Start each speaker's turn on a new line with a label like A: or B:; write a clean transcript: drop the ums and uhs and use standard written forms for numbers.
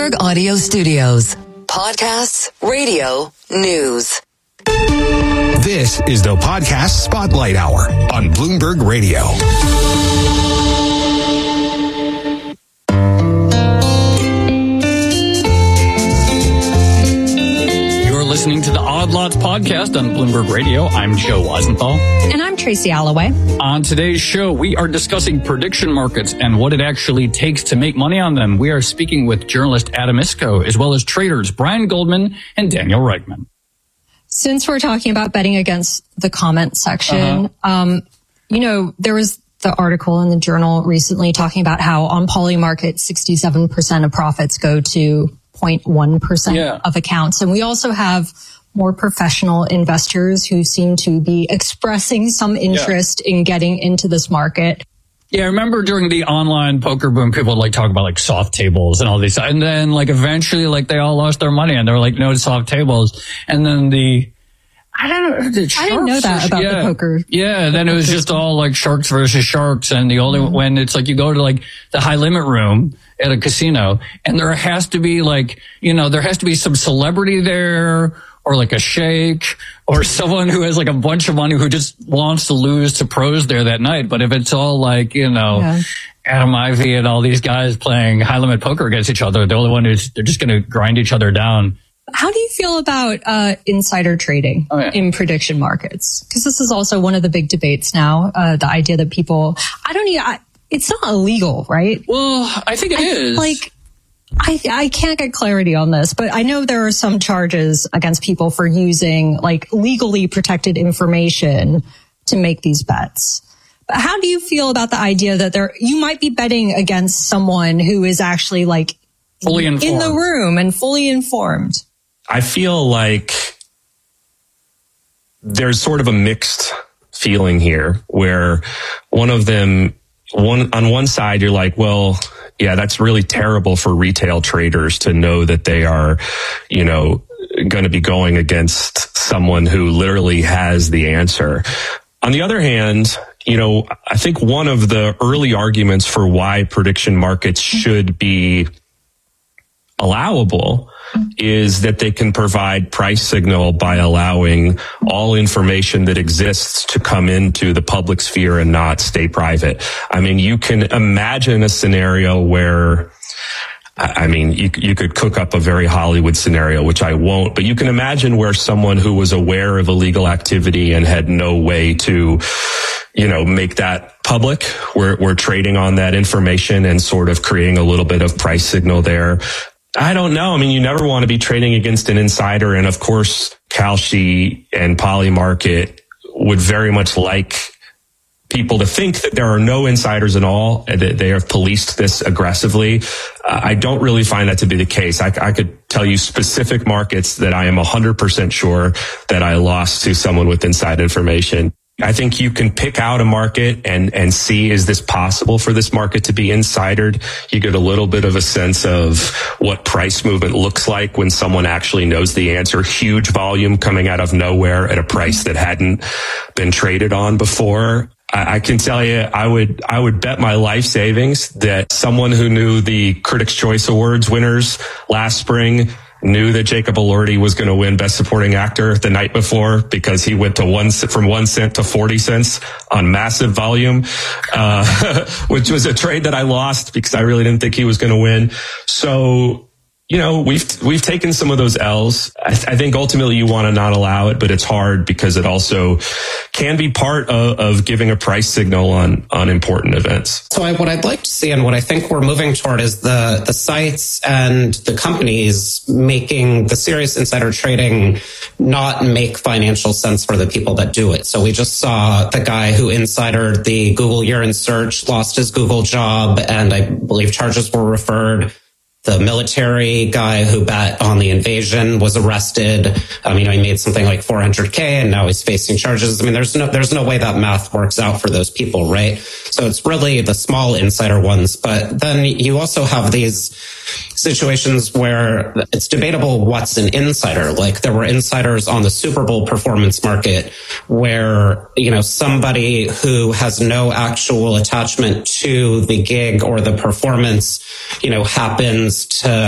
A: Bloomberg Audio Studios. Podcasts, radio, news.
B: This is the Podcast Spotlight Hour on Bloomberg Radio.
C: Listening to the Odd Lots podcast on Bloomberg Radio. I'm Joe Weisenthal.
D: And I'm Tracy Alloway.
C: On today's show, we are discussing prediction markets and what it actually takes to make money on them. We are speaking with journalist Adam Iskoe, as well as traders Brian Goldman and Daniel Reichman.
D: Since we're talking about betting against the comment section, there was the article in the Journal recently talking about how on Polymarket, 67% of profits go to 0.1% of accounts. And we also have more professional investors who seem to be expressing some interest in getting into this market.
C: Yeah, I remember during the online poker boom, people would talk about soft tables and all these. And then eventually they all lost their money and they were no soft tables. And then I didn't know
D: that about the poker.
C: Yeah, then it was just all sharks versus sharks. And the only when it's you go to the high limit room at a casino and there has to be there has to be some celebrity there or a sheikh or someone who has a bunch of money who just wants to lose to pros there that night. But if it's all Adam Ivy and all these guys playing high limit poker against each other, the only one they're just going to grind each other down.
D: How do you feel about insider trading in prediction markets? Because this is also one of the big debates now. The idea that people, it's not illegal, right?
C: Well, I think it is.
D: I can't get clarity on this, but I know there are some charges against people for using legally protected information to make these bets. But how do you feel about the idea that you might be betting against someone who is actually
C: fully informed
D: in the room and fully informed?
E: I feel like there's sort of a mixed feeling here where on one side you're well, yeah, that's really terrible for retail traders to know that they are, going to be going against someone who literally has the answer. On the other hand, I think one of the early arguments for why prediction markets should be allowable is that they can provide price signal by allowing all information that exists to come into the public sphere and not stay private. I mean, you can imagine a scenario where, you could cook up a very Hollywood scenario, which I won't, but you can imagine where someone who was aware of illegal activity and had no way to, make that public, we're trading on that information and sort of creating a little bit of price signal there. I don't know. You never want to be trading against an insider. And of course, Kalshi and Polymarket would very much like people to think that there are no insiders at all, that they have policed this aggressively. I don't really find that to be the case. I could tell you specific markets that I am 100% sure that I lost to someone with inside information. I think you can pick out a market and see, is this possible for this market to be insidered? You get a little bit of a sense of what price movement looks like when someone actually knows the answer. Huge volume coming out of nowhere at a price that hadn't been traded on before. I can tell you, I would bet my life savings that someone who knew the Critics' Choice Awards winners last spring knew that Jacob Elordi was going to win Best Supporting Actor the night before because he went to from 1 cent to 40 cents on massive volume, which was a trade that I lost because I really didn't think he was going to win. So, we've taken some of those L's. I think ultimately you want to not allow it, but it's hard because it also can be part of giving a price signal on important events.
F: So what I'd like to see and what I think we're moving toward is the sites and the companies making the serious insider trading not make financial sense for the people that do it. So we just saw the guy who insidered the Google year-end search lost his Google job, and I believe charges were referred. The military guy who bet on the invasion was arrested. He made something like $400K and now he's facing charges. There's no way that math works out for those people, right? So it's really the small insider ones. But then you also have these situations where it's debatable what's an insider. There were insiders on the Super Bowl performance market where, somebody who has no actual attachment to the gig or the performance, happens to